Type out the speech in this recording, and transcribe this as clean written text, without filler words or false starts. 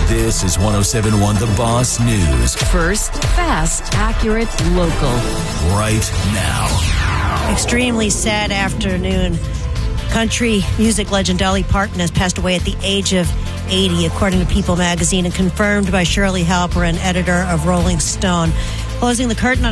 This is 107.1 The Boss News. First, fast, accurate, local. Right now. Extremely sad afternoon. Country music legend Dolly Parton has passed away at the age of 80, according to People magazine, and confirmed by Shirley Halperin, editor of Rolling Stone. Closing the curtain on